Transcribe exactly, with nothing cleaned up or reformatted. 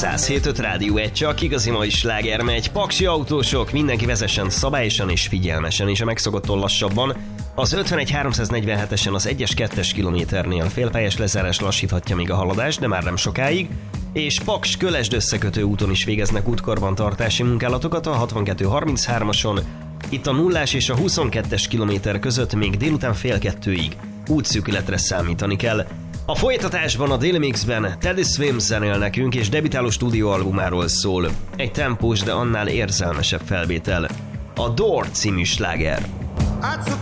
száz hét öt Rádió egy, csak igazi mai sláger megy. Paksi autósok, mindenki vezessen szabályosan és figyelmesen, és a megszokottan lassabban. Az ötvenegy háromszáznegyvenhetesen az egyes kettes kilométernél félpályás lezárás lassíthatja még a haladást, de már nem sokáig. És Paks-Kölesd összekötő úton is végeznek útkarbantartási munkálatokat a hatvankettő harminchármason. Itt a nullás és a huszonkettes kilométer között még délután fél kettőig útszűkületre számítani kell. A folytatásban a Daily Mixben Teddy Swims zenél nekünk, és debütáló stúdióalbumáról szól. Egy tempós, de annál érzelmesebb felvétel. A Door című sláger. I took